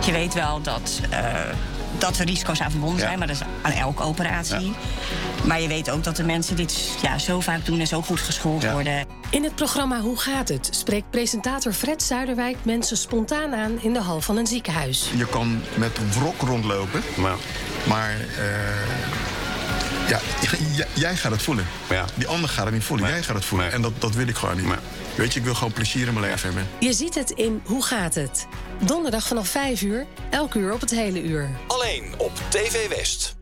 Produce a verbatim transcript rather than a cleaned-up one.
Je weet wel dat, uh, dat er risico's aan verbonden ja. zijn, maar dat is aan elke operatie. Ja. Maar je weet ook dat de mensen dit ja, zo vaak doen en zo goed geschoold ja. worden. In het programma Hoe gaat het? Spreekt presentator Fred Zuiderwijk mensen spontaan aan in de hal van een ziekenhuis. Je kan met een wrok rondlopen, ja. maar uh, ja, j- jij gaat het voelen. Ja. Die ander gaat het niet voelen, nee. jij gaat het voelen. Nee. En dat, dat wil ik gewoon niet. Nee. Weet je, ik wil gewoon plezier in mijn leven hebben. Je ziet het in Hoe gaat het? Donderdag vanaf vijf uur, elk uur op het hele uur. Alleen op T V West.